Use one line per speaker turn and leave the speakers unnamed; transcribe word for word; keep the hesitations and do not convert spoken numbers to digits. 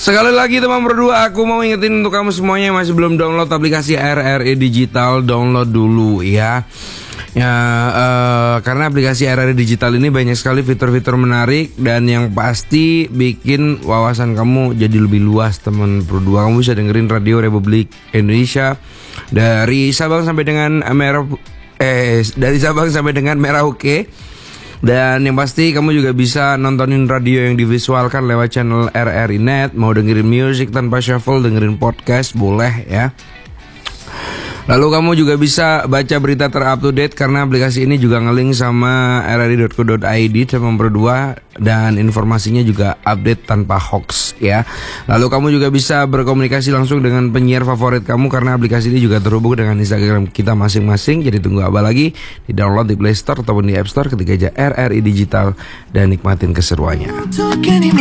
Sekali lagi teman berdua, aku mau ingetin untuk kamu semuanya yang masih belum download aplikasi R R I Digital, download dulu ya. Ya, uh, karena aplikasi R R I Digital ini banyak sekali fitur-fitur menarik dan yang pasti bikin wawasan kamu jadi lebih luas teman berdua. Kamu bisa dengerin Radio Republik Indonesia dari Sabang sampai dengan Merah, eh dari Sabang sampai dengan Merauke. Dan yang pasti kamu juga bisa nontonin radio yang divisualkan lewat channel R R I Net. Mau dengerin music tanpa shuffle, dengerin podcast, boleh ya. Lalu kamu juga bisa baca berita ter-up-to-date karena aplikasi ini juga nge-link sama r r i dot co dot i d teman berdua. Dan informasinya juga update tanpa hoax ya. Lalu kamu juga bisa berkomunikasi langsung dengan penyiar favorit kamu karena aplikasi ini juga terhubung dengan Instagram kita masing-masing. Jadi tunggu apa lagi? Di download di Play Store ataupun di App Store ketika aja R R I Digital dan nikmatin keseruannya.